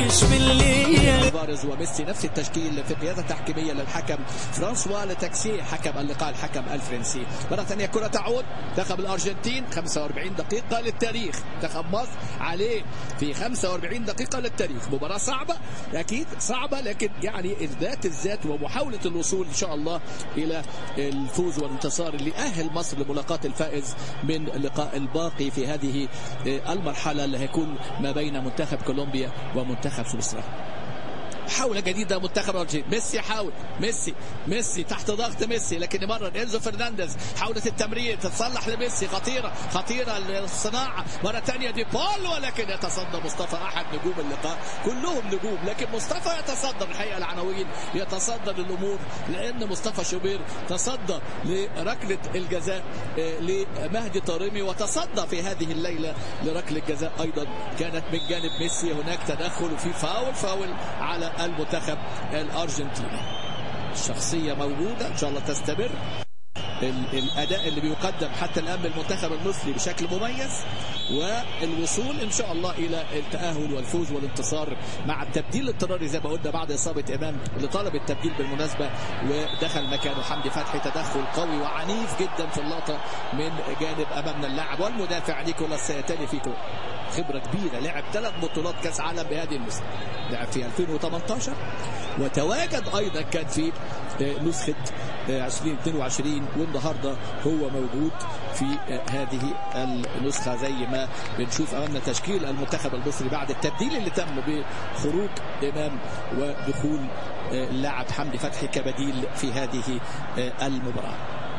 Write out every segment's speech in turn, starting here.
عاش بالليل. فارز وميسي نفس التشكيل في قيادة تحكيمية للحكم فرانسوا لتاكسي حكم اللقاء الحكم الفرنسي. مرة ثانية كرة تعود منتخب الأرجنتين. 45 دقيقة للتاريخ. منتخب مصر عليه في 45 دقيقة للتاريخ. مباراة صعبة أكيد صعبة، لكن يعني إثبات الذات ومحاولة الوصول إن شاء الله إلى الفوز والانتصار اللي أهل مصر لملاقاة الفائز من اللقاء الباقي في هذه المرحلة اللي هيكون ما بين منتخب كولومبيا ومنتخب سويسرا. محاولة جديدة منتخب الأرجنتين. ميسي حاول، ميسي تحت ضغط ميسي، لكن مرة إنزو فرنانديز حاولت التمرير تتصلح لميسي. خطيرة للصناعة. مرة ثانية دي بول، ولكن يتصدى مصطفى أحد نجوم اللقاء. كلهم نجوم، لكن مصطفى يتصدى الحقيقة العناوين، يتصدى للأمور، لأن مصطفى شوبير تصدى لركلة الجزاء لمهدي طارمي، وتصدى في هذه الليلة لركلة الجزاء أيضا كانت من جانب ميسي. هناك تدخل وفي فاول على المنتخب الأرجنتيني. الشخصية موجودة إن شاء الله تستمر. الأداء اللي بيقدم حتى الآن بالمنتخب المصري بشكل مميز، والوصول إن شاء الله إلى التأهل والفوز والانتصار مع التبديل الاضطراري زي ما قلنا بعد إصابة إمام اللي طلب التبديل بالمناسبة، ودخل مكانه حمدي فتحي. تدخل قوي وعنيف جدا في اللقطة من جانب أمامنا اللاعب والمدافع نيكولاس سيتاني فيكو. خبرة كبيرة، لعب 3 بطولات كأس عالم بهذه النسخة. لعب في 2018 وتواجد أيضا كان في نسخة 2022، والنهاردة هو موجود في هذه النسخة زي ما بنشوف أمامنا تشكيل المنتخب المصري بعد التبديل اللي تم بخروج إمام ودخول اللاعب حمدي فتحي كبديل في هذه المباراة.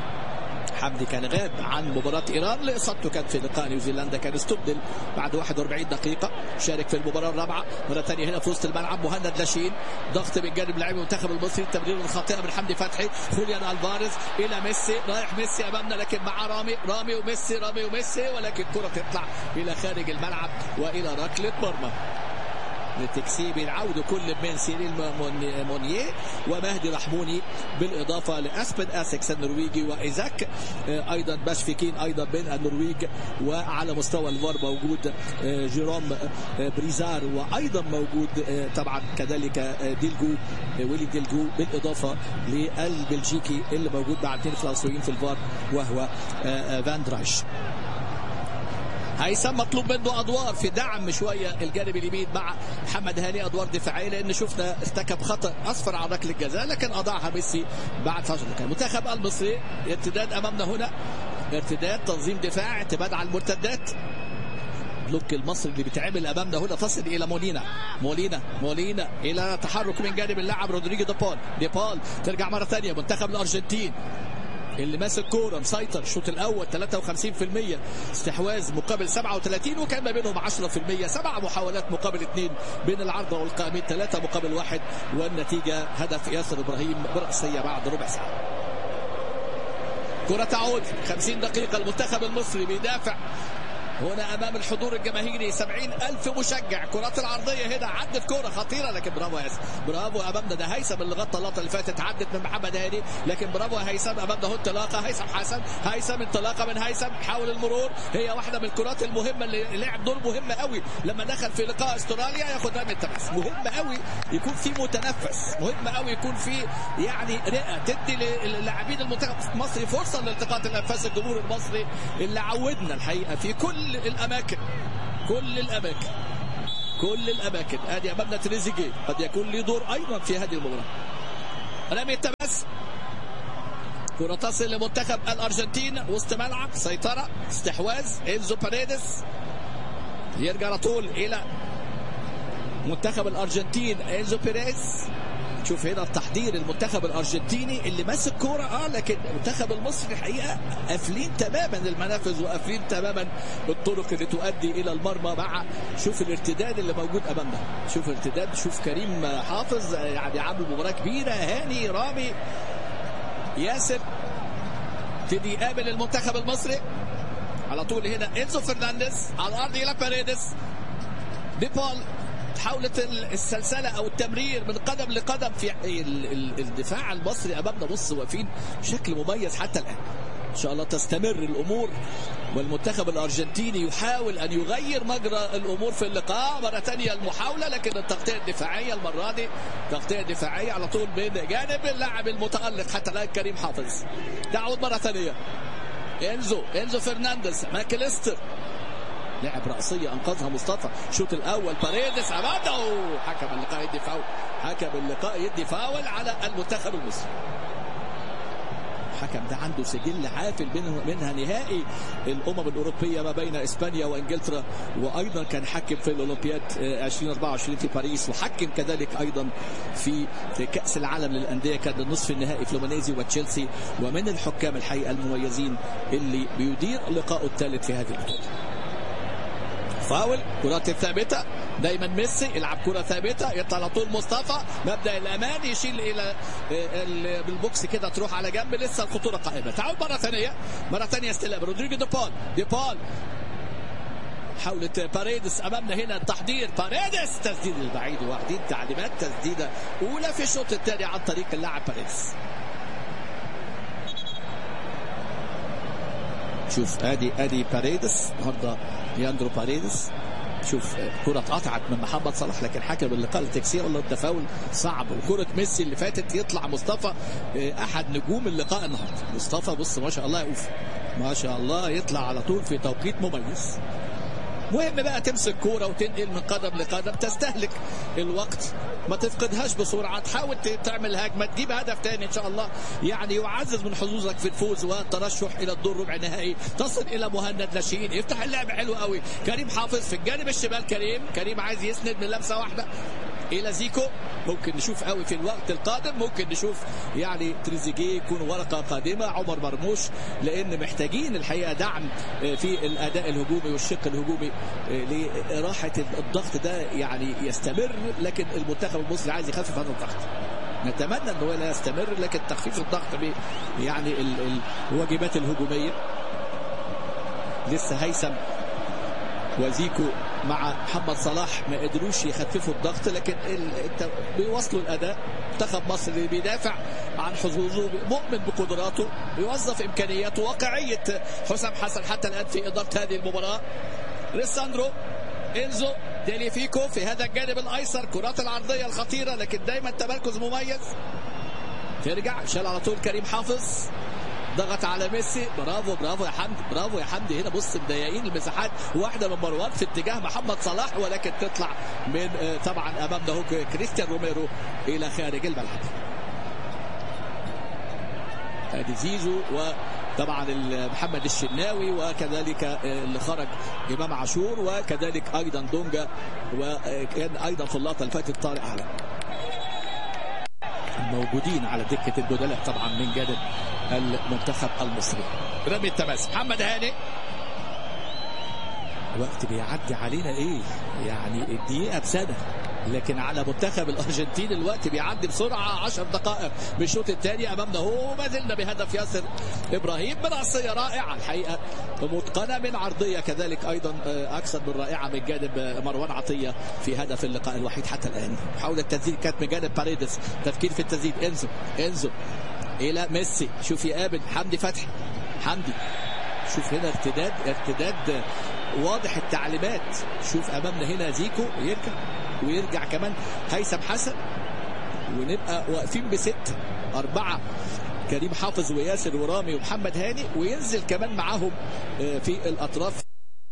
حمدي كان غاب عن مباراة إيران لإصابته، كان في لقاء نيوزيلندا، كان استبدل بعد 41 دقيقة. شارك في المباراة الرابعة. مرة ثانية هنا في وسط الملعب مهند لاشين، ضغط من جانب لاعب المنتخب المصري. التمرير الخاطئة من حمدي فتحي. خوليان ألفاريز إلى ميسي، رايح ميسي أمامنا لكن مع رامي وميسي، ولكن كرة تطلع إلى خارج الملعب وإلى ركلة مرمى لتكسيب العودة كل من سيريل مونيه ومهدي رحموني، بالإضافة لأسبن أسكس النرويجي وإيزاك أيضا باشفيكين أيضا من النرويج. وعلى مستوى الفار موجود جيروم بريزار، وأيضا موجود طبعا كذلك ويلي ديلجو، بالإضافة للبلجيكي اللي موجود مع 2 فرنسيين في الفار وهو فان درايش. هيثم مطلوب منه ادوار في دعم شويه الجانب اليمين مع محمد هاني، ادوار دفاعيه، لان شفنا ارتكب خطا اصفر على ركله الجزاء لكن اضاعها ميسي بعد فجر. المنتخب المصري ارتداد امامنا هنا، ارتداد تنظيم دفاع، اعتماد على المرتدات. بلوك المصري اللي بيتعمل امامنا هنا تصل الى مولينا الى تحرك من جانب اللاعب رودريجو دي بول ترجع مره ثانيه. منتخب الارجنتين اللي ماسك كوره مسيطر. الشوط الاول 53% استحواذ مقابل 37، وكان ما بينهم 10%. 7 محاولات مقابل 2 بين العارضه والقائمين، 3 مقابل 1، والنتيجه هدف ياسر ابراهيم برأسيه بعد ربع ساعه. كره تعود 50 دقيقه. المنتخب المصري بيدافع هنا امام الحضور الجماهيري 70,000 مشجع. كرات العرضيه هنا عدت كره خطيره، لكن برافو يا ياسر، برافو امامنا. ده هيثم اللي غطى اللقطه اللي فاتت، عدت من محمد هاني، لكن برافو يا هيثم. امامنا هو انطلاقه هيثم حسن، انطلاقه من هيثم، حاول المرور. هي واحده من الكرات المهمه اللي لعب دور مهم قوي لما دخل في لقاء استراليا، ياخد رمي التماس. مهم قوي يكون في متنفس، مهم قوي يكون في يعني رئه تدي للاعبين المنتخب المصري فرصه لالتقاط الانفاس. الجمهور المصري اللي عودنا الحقيقه في كل الاماكن. ادي امامنا تريزيجيه قد يكون له دور ايضا في هذه المباراه. رمي التماس، كره تصل لمنتخب الارجنتين وسط ملعب، سيطره، استحواذ. انزو باريدس يرجع على طول الى منتخب الارجنتين. انزو بيريز، شوف هنا التحضير المنتخب الارجنتيني اللي ماسك كوره لكن المنتخب المصري الحقيقه قافلين تماما المنافذ وقافلين تماما الطرق اللي تؤدي الى المرمى. مع شوف الارتداد اللي موجود امامنا، شوف الارتداد، شوف كريم حافظ يعني عامل مباراه كبيره، هاني، رامي، ياسر. تدي قابل المنتخب المصري على طول هنا. انزو فرنانديز على الارض الى باريدس. دي بول حاولت السلسلة أو التمرير من قدم لقدم في الدفاع المصري أمامنا. بص واقفين بشكل مميز حتى الآن، ان شاء الله تستمر الامور، والمنتخب الارجنتيني يحاول ان يغير مجرى الامور في اللقاء. مره ثانيه المحاوله، لكن التغطيه الدفاعيه المره دي تغطيه دفاعيه على طول من جانب اللاعب المتالق حتى الان كريم حافظ. تعود مره ثانيه انزو فرنانديز، ماكليستر لعب رأسية أنقذها مصطفى. شوط الأول باريدس أمامه، حكم اللقاء يدي فاول، حكم اللقاء يدي فاول على المنتخب المصري. الحكم ده عنده سجل حافل منها نهائي الأمم الأوروبية ما بين إسبانيا وإنجلترا، وأيضا كان حكم في الأولمبياد 2024 في باريس، وحكم كذلك أيضا في كأس العالم للأندية، كان النصف النهائي فلومينيزي وتشيلسي، ومن الحكام الحقيقة المميزين اللي بيدير لقاءه الثالث في هذه البطولة. فاول، كرات الثابته دايما ميسي يلعب كره ثابته، يطلع على طول مصطفى، مبدا الامان، يشيل الى بالبوكس كده تروح على جنب، لسه الخطوره قائمه. تعود مره ثانيه استلام رودريجو دي بول حاولت باريدس امامنا هنا التحضير، باريدس تسديد البعيد، واخدين تعليمات تسديده اولى في الشوط الثاني عن طريق اللاعب باريدس. شوف ادي باريدس النهارده، لياندرو باريدس. شوف كرة اتقطعت من محمد صلاح، لكن حكم اللقاء التكسير ولا التفاول صعب. وكرة ميسي اللي فاتت يطلع مصطفى احد نجوم اللقاء النهارده. مصطفى بص ما شاء الله، اوف ما شاء الله، يطلع على طول في توقيت مميز. مهم بقى تمسك كوره وتنقل من قدم لقدم، تستهلك الوقت، ما تفقدهاش بسرعه، تحاول تعمل هجمه، تجيب هدف تاني ان شاء الله يعني يعزز من حظوظك في الفوز والترشح الى الدور ربع النهائي. تصل الى مهند لاشين، يفتح اللعب حلو قوي كريم حافظ في الجانب الشمال. كريم عايز يسند من لمسه واحده الى زيكو. ممكن نشوف قوي في الوقت القادم، ممكن نشوف يعني تريزيجيه يكون ورقه قادمه، عمر مرموش، لان محتاجين الحقيقه دعم في الاداء الهجومي والشق الهجومي لراحه الضغط ده يعني يستمر. لكن المنتخب المصري عايز يخفف هذا الضغط، نتمنى انه لا يستمر، لكن تخفيف الضغط يعني الواجبات الهجوميه. لسه هيثم وزيكو مع محمد صلاح ما قدروش يخففوا الضغط، لكن بيوصلوا الاداء. منتخب مصر اللي بيدافع عن حظوظه، مؤمن بقدراته، بيوظف امكانياته، واقعيه حسام حسن حتى الان في اداره هذه المباراه. ريساندرو انزو ديليفيكو في هذا الجانب الايسر، كرات العرضيه الخطيره، لكن دايما تمركز مميز. ترجع شال على طول كريم حافظ، ضغط على ميسي، برافو يا حمدي، برافو يا حمدي. هنا بص مضيقين المساحات، واحده من مروان في اتجاه محمد صلاح، ولكن تطلع من طبعا امامنا هو كريستيان روميرو الى خارج الملعب. ادي زيزو، وطبعا محمد الشناوي، وكذلك اللي خرج امام عاشور، وكذلك ايضا دونجا، وكان ايضا في اللقطه اللي فاتت طارق علم موجودين على دكه البدلاء طبعا من جانب المنتخب المصري. رمي التماس محمد هاني، وقت بيعدي علينا ايه يعني الدقيقه بسنه، لكن على منتخب الارجنتين الوقت بيعدي بسرعه. 10 دقائق من الشوط الثاني امامنا هو، ما زلنا بهدف ياسر ابراهيم من رأسية رائعه الحقيقه متقنه، من عرضيه كذلك ايضا اكثر من رائعه من جانب مروان عطيه في هدف اللقاء الوحيد حتى الان. محاوله تسديد كانت من جانب باريدس، تفكير في التسديد. انزو الى ميسي، شوف يقابل حمدي فتحي، حمدي شوف هنا ارتداد واضح التعليمات. شوف امامنا هنا زيكو ويرجع كمان هيثم حسن، ونبقى واقفين بستة 4 كريم حافظ وياسر ورامي ومحمد هاني، وينزل كمان معاهم في الاطراف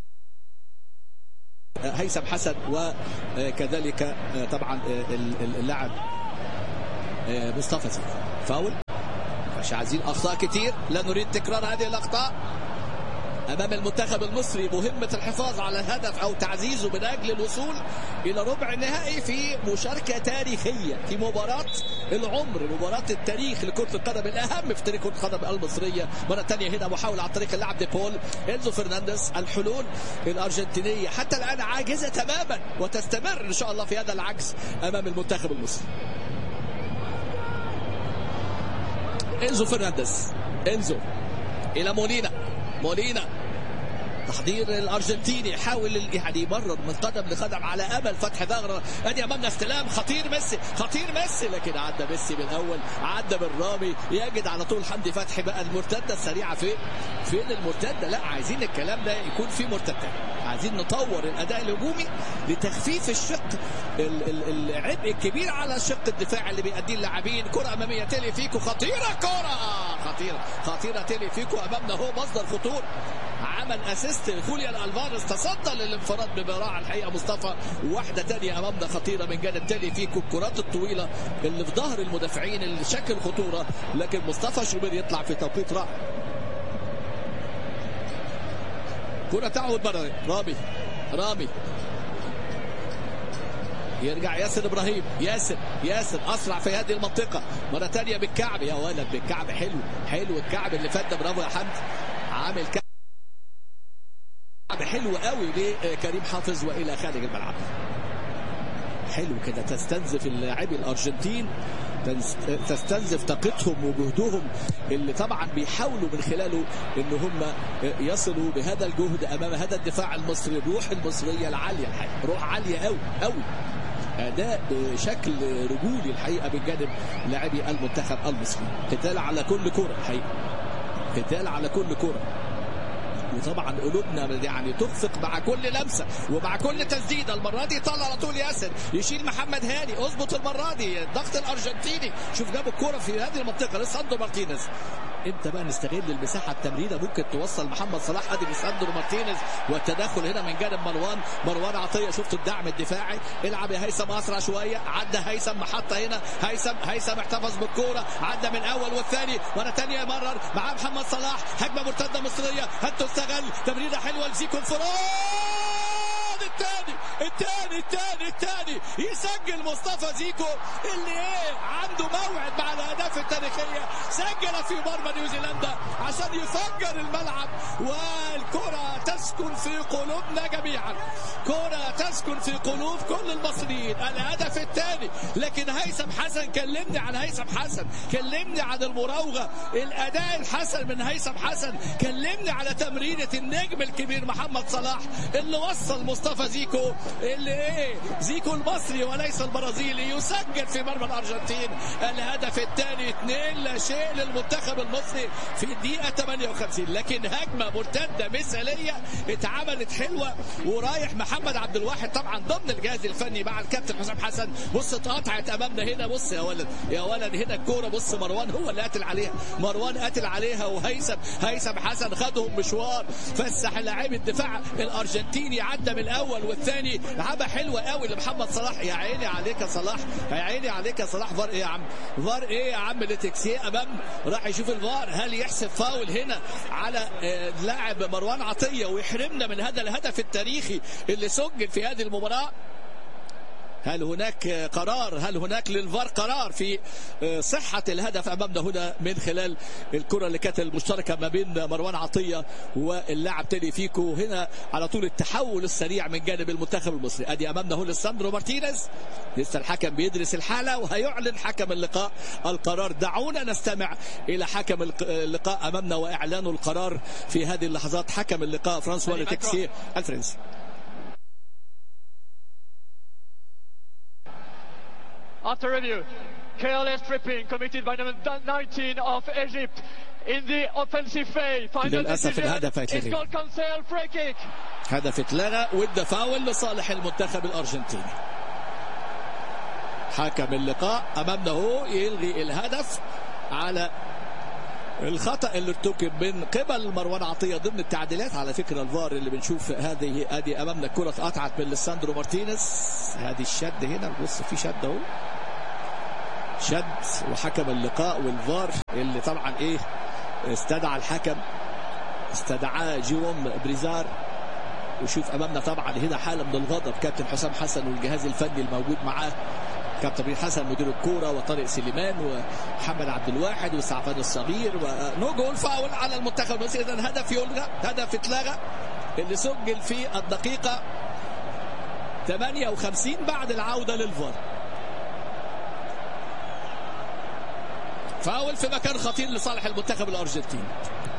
هيثم حسن، وكذلك طبعا اللاعب مصطفى زيكو. فاول، مش عايزين اخطاء كتير، لا نريد تكرار هذه الاخطاء امام المنتخب المصري. مهمه الحفاظ على الهدف او تعزيزه من اجل الوصول الى ربع النهائي في مشاركه تاريخيه، في مباراه العمر، مباراه التاريخ لكره القدم، الاهم في تاريخ كره القدم المصريه. مره ثانيه هنا محاوله عن طريق اللاعب دي بول، انزو فرنانديز. الحلول الارجنتينيه حتى الان عاجزه تماما، وتستمر ان شاء الله في هذا العجز امام المنتخب المصري. انزو فرنانديز، انزو الى مولينا، تحضير الارجنتيني يحاول يعني يمرر من قدم لقدم على امل فتح ثغره. ادي امامنا استلام خطير ميسي لكن عدى ميسي بالاول، عدى بالرامي، يجد على طول حمدي فتحي بقى المرتده السريعه. فين المرتده؟ لا، عايزين الكلام ده يكون في مرتده، عايزين نطور الاداء الهجومي لتخفيف الشق العبء الكبير على الشق الدفاعي اللي بيأديه اللاعبين. كره اماميه تيلي فيكو، خطيره تيلي فيكو امامنا، هو مصدر خطوره، عمل اسيست خوليان الفاريز، تصدى للانفراد ببراعه الحقيقه مصطفى. واحده ثانيه امامنا خطيره من جانب تيلي فيكو، الكرات الطويله اللي في ظهر المدافعين اللي شكل خطوره، لكن مصطفى شوبير يطلع في توقيت رائع. كره تعود بره، رامي يرجع ياسر ابراهيم، ياسر اسرع في هذه المنطقه مره ثانيه بالكعب، يا ولد بالكعب، حلو الكعب اللي فات ده، برافو يا حمدي، عامل كعب حلو قوي لكريم حافظ والى خارج الملعب. حلو كده، تستنزف اللاعبي الارجنتين، تستنزف طاقتهم وجهدهم اللي طبعا بيحاولوا من خلاله ان هم يصلوا بهذا الجهد امام هذا الدفاع المصري. الروح المصريه العاليه الحقيقه، روح عاليه قوي، اداء بشكل رجولي الحقيقه من جانب لاعبي المنتخب المصري. قتال على كل كره الحقيقه، قتال على كل كره، وطبعا قلوبنا يعني تخفق مع كل لمسه ومع كل تسديده. المره دي طلع على طول ياسر، يشيل محمد هاني، اظبط المره دي الضغط الارجنتيني. شوف جاب الكره في هذه المنطقه لساندرو مارتينيز. امتى بقى نستغل المساحه التمريره ممكن توصل محمد صلاح؟ ادي لساندرو مارتينيز، والتدخل هنا من جانب مروان عطيه. شفت الدعم الدفاعي، العب يا هيثم اسرع شويه، عدى هيثم، محطه هنا هيثم احتفظ بالكوره، عدى من اول والثاني، مره ثانيه مرر مع محمد صلاح، هجمه مرتده مصريه، هاتوا استغل تمريره حلوه لزيكو انفراد. الثاني يسجل مصطفى زيكو اللي عنده موعد مع الاهداف التاريخيه، سجل في مرمى نيوزيلندا عشان يفجر الملعب، والكره تسكن في قلوبنا جميعا، كره تسكن في قلوب كل المصريين. الهدف الثاني، لكن هيثم حسن، كلمني عن هيثم حسن، كلمني عن المراوغه، الاداء الحسن من هيثم حسن، كلمني على تمريره النجم الكبير محمد صلاح اللي وصل مصطفى زيكو، اللي زيكو المصري وليس البرازيلي، يسجل في مرمى الارجنتين. الهدف الثاني 2-0 للمنتخب المصري في الدقيقه 58. لكن هجمه مرتده مثاليه اتعملت حلوه، ورايح محمد عبد الواحد طبعا ضمن الجهاز الفني مع الكابتن حسام حسن. بص اتقطعت امامنا هنا، بص يا ولد هنا الكوره، بص مروان هو اللي قاتل عليها، وهيثم حسن خدهم مشوار، فسح لاعب الدفاع الارجنتيني، عدى من الاول والثاني، لعبه حلوه قوي لمحمد صلاح. يا عيني عليك يا صلاح، فار ايه يا عم لتكسيه امام، راح يشوف الفار، هل يحسب فاول هنا على لاعب مروان عطيه ويحرمنا من هذا الهدف التاريخي اللي سجل في هذه المباراه؟ هل هناك للفار قرار في صحة الهدف أمامنا هنا من خلال الكرة اللي كانت المشتركة ما بين مروان عطية واللاعب تيلي فيكو؟ هنا على طول التحول السريع من جانب المنتخب المصري. ادي امامنا هنا ساندرو مارتينيز، لسه الحكم بيدرس الحالة وهيعلن حكم اللقاء القرار. دعونا نستمع إلى حكم اللقاء أمامنا وإعلان القرار في هذه اللحظات. حكم اللقاء فرانسوا لتكسيه الفرنسي. After review, careless tripping committed by number 19 of Egypt in the offensive phase. Final decision is goal cancel, free kick. هدف اتلغى وادى فاول لصالح المنتخب الأرجنتيني. حكم اللقاء أمامنا هو يلغي الهدف على الخطأ اللي ارتكب من قبل مروان عطية ضمن التعديلات. على فكرة الفار اللي بنشوف هذه ادي امامنا الكرة اتقطعت من لساندرو مارتينيز، هذه الشد هنا، بص في شد اهو، شد، وحكم اللقاء والفار اللي طبعا استدعى الحكم، استدعاه جيروم بريزار. وشوف امامنا طبعا هنا حالة من الغضب كابتن حسام حسن والجهاز الفني الموجود معاه، كابتن حسن مدير الكوره، وطارق سليمان، ومحمد عبد الواحد، وسعفان الصغير، ونو جول فاول على المنتخب المصري. اذا هدف يلغى، هدف اتلغى اللي سجل في الدقيقه 58 بعد العوده للفار. فاول في مكان خطير لصالح المنتخب الارجنتيني.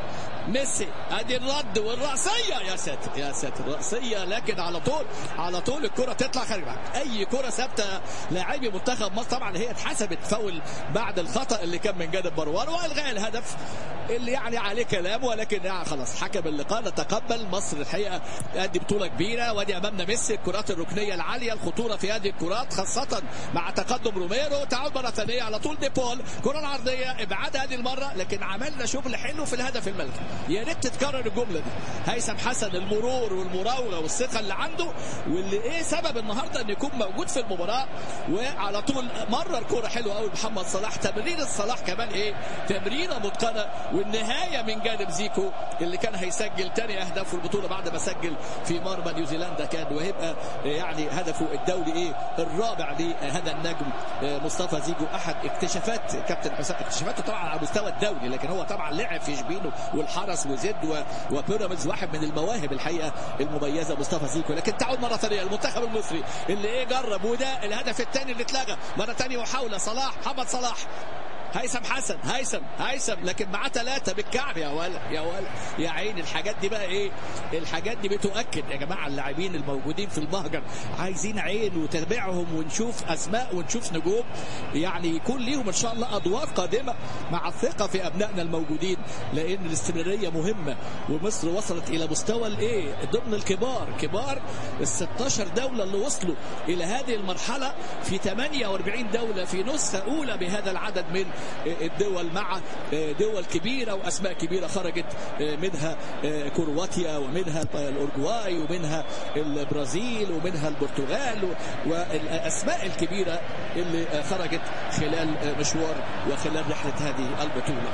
ميسي ادي الرد والرأسية، يا ساتر يا ساتر، رأسية لكن على طول الكرة تطلع خارج معك. اي كرة ثابتة لاعبي منتخب مصر طبعا هي اتحسبت فاول بعد الخطأ اللي كان من جانب مروان والغاء الهدف اللي يعني عليه كلام، ولكن يعني خلاص حكم اللقاء نتقبل. مصر الحقيقة ادي بطولة كبيرة، وادي امامنا ميسي الكرات الركنية العالية، الخطورة في هذه الكرات خاصة مع تقدم روميرو. تعود مرة ثانية على طول ديبول، كرة العرضية ابعاد هذه المرة، لكن عملنا شغل حلو في الهدف الملكي. يا ريت تتكرر الجملة دي. هيثم حسن المرور والمراوغة والثقة اللي عنده، واللي ايه سبب النهارده ان يكون موجود في المباراة، وعلى طول مرر كرة حلوة قوي محمد صلاح. تمرير الصلاح كمان ايه، تمريرة متقنة، والنهاية من جانب زيكو اللي كان هيسجل تاني اهداف في البطولة بعد ما سجل في مرمى نيوزيلندا كان، وهيبقى يعني هدفه الدولي ايه الرابع لهذا النجم مصطفى زيكو. احد اكتشافات كابتن حسام، اكتشافاته طبعا على المستوى الدولي، لكن هو طبعا لعب في شبينه والحرس وزد وبيراميدز، واحد من المواهب الحقيقة المميزة مصطفى زيكو. لكن تعود مرة ثانية المنتخب المصري اللي ايه جرب، وده الهدف الثاني اللي اتلغى مرة ثانية، وحاولة صلاح محمد صلاح هيثم حسن هيثم لكن معاه 3 بالكعب. يا ولا يا عين. الحاجات دي بقى ايه، الحاجات دي بتؤكد يا جماعه اللاعبين الموجودين في المهجر عايزين عين وتتابعهم، ونشوف اسماء ونشوف نجوم يعني يكون ليهم ان شاء الله ادوار قادمه مع الثقه في ابنائنا الموجودين، لان الاستمراريه مهمه. ومصر وصلت الى مستوى الايه ضمن الكبار ال16 دوله اللي وصلوا الى هذه المرحله في 48 دوله في نسخه اولى بهذا العدد من الدول، مع دول كبيرة وأسماء كبيرة خرجت منها كرواتيا ومنها الأورجواي ومنها البرازيل ومنها البرتغال، والأسماء الكبيرة اللي خرجت خلال مشوار وخلال رحلة هذه البطولة.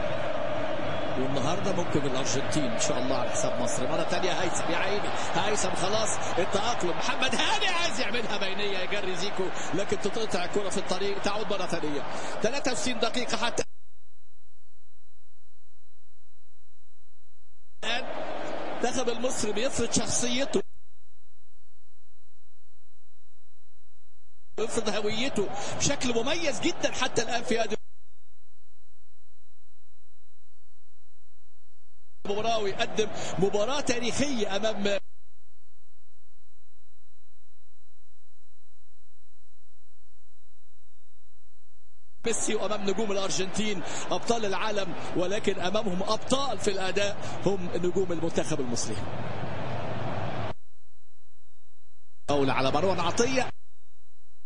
والنهارده ممكن الارجنتين ان شاء الله على حساب مصر. مره ثانيه هيثم، يا عيني هيثم خلاص التاقلم. محمد هاني عايز يعملها بينيه يجري زيكو، لكن تقطع الكره في الطريق. تعود مره ثانيه 63 دقيقه حتى الان. المنتخب المصري بيفرض شخصيته، بيفرض هويته بشكل مميز جدا حتى الان في هذه المباراة، ويقدم مباراة تاريخية أمام ميسي وأمام نجوم الأرجنتين أبطال العالم، ولكن أمامهم أبطال في الأداء هم نجوم المنتخب المصري. أولى على مروان عطية.